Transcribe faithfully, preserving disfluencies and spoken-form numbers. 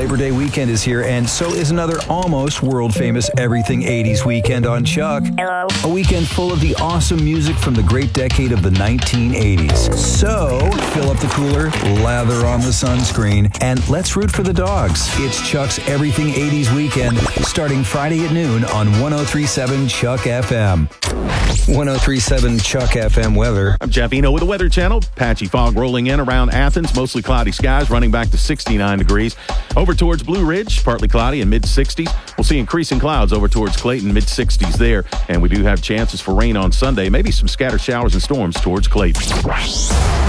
Labor Day weekend is here, and so is another almost world-famous Everything eighties weekend on Chuck. Hello. A weekend full of the awesome music from the great decade of the nineteen eighties. So, fill up the cooler, lather on the sunscreen, and let's root for the dogs. It's Chuck's Everything eighties weekend, starting Friday at noon on one oh three point seven Chuck F M. one oh three point seven Chuck F M weather. I'm Jeff Eno with the Weather Channel. Patchy fog rolling in around Athens, mostly cloudy skies, running back to sixty-nine degrees. Over towards Blue Ridge, partly cloudy and mid-sixties. We'll see increasing clouds over towards Clayton, mid-sixties there. And we do have chances for rain on Sunday, maybe some scattered showers and storms towards Clayton.